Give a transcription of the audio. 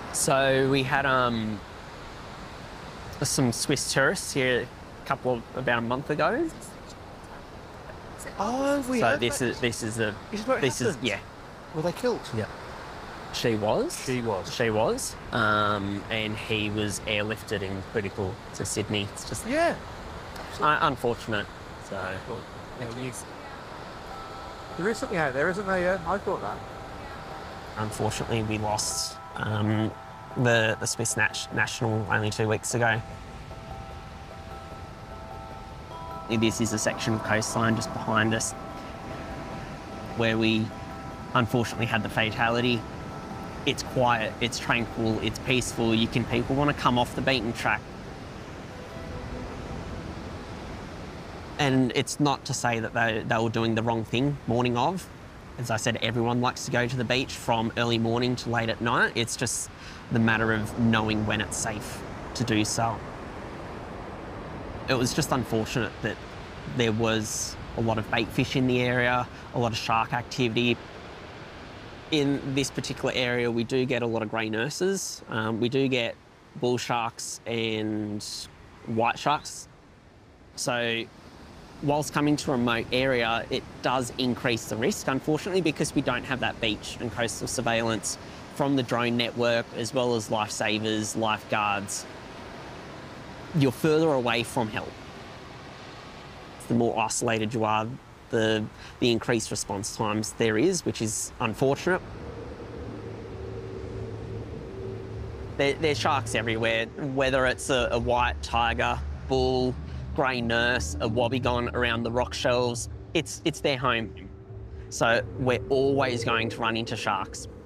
So we had some Swiss tourists here about a month ago. Oh, we So heard this that. This is where it happened. yeah. Were they killed? Yeah. She was. She was. She was. And he was airlifted in critical to Sydney. It's just Yeah. unfortunate. So There is something out there, isn't there? Yeah, I thought that. unfortunately we lost the Swiss national only 2 weeks ago. This is a section of coastline just behind us where we unfortunately had the fatality. It's quiet, it's tranquil, it's peaceful. People want to come off the beaten track. And it's not to say that they were doing the wrong thing morning of. As I said, everyone likes to go to the beach from early morning to late at night. It's just the matter of knowing when it's safe to do so. It was just unfortunate that there was a lot of bait fish in the area, a lot of shark activity. In this particular area, we do get a lot of grey nurses. We do get bull sharks and white sharks. So whilst coming to a remote area, it does increase the risk, unfortunately, because we don't have that beach and coastal surveillance from the drone network, as well as lifesavers, lifeguards. You're further away from help. The more isolated you are, the increased response times there is, which is unfortunate. There's sharks everywhere, whether it's a white tiger, bull, grey nurse, a wobbegong around the rock shelves. It's their home. So we're always going to run into sharks.